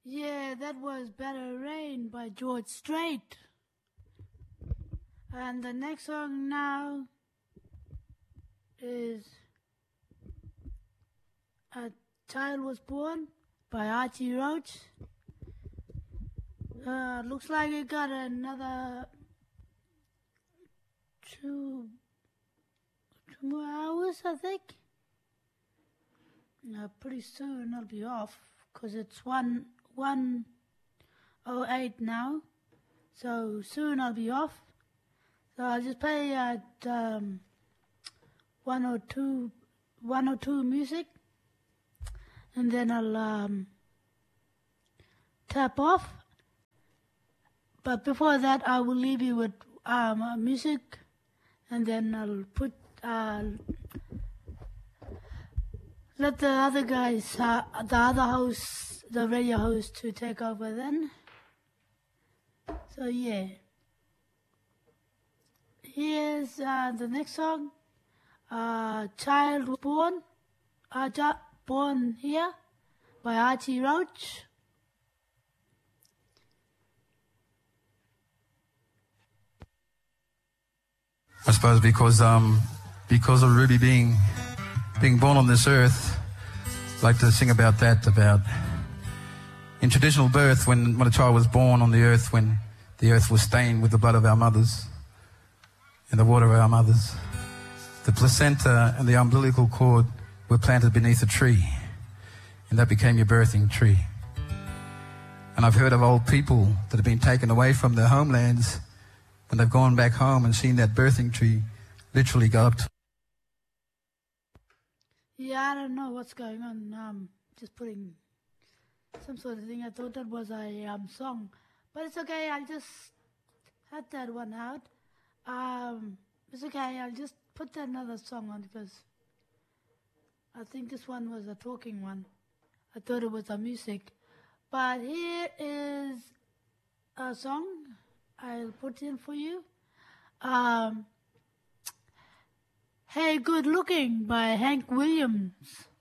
Yeah, that was Better Rain by George Strait. And the next song now is A Child Was Born by Archie Roach. Looks like it got another two more hours, I think. Pretty soon I'll be off because it's 1:08 now. So soon I'll be off. So I'll just play at 102 music, and then I'll tap off. But before that, I will leave you with music, and then I'll let the other guys, the other hosts, the radio host, to take over then. So yeah. Here's the next song, Child Was Born, Born Here by Archie Roach. I suppose because of Ruby being born on this earth, I'd like to sing about that, about in traditional birth, when a child was born on the earth, when the earth was stained with the blood of our mothers and the water of our mothers. The placenta and the umbilical cord were planted beneath a tree, and that became your birthing tree. And I've heard of old people that have been taken away from their homelands, when they've gone back home and seen that birthing tree literally go up to... Yeah, I don't know what's going on. Just putting some sort of thing. I thought that was a song, but it's okay. I just had that one out. It's okay. I'll just put another song on because I think this one was a talking one. I thought it was a music, but here is a song I'll put in for you. Hey Good Looking by Hank Williams.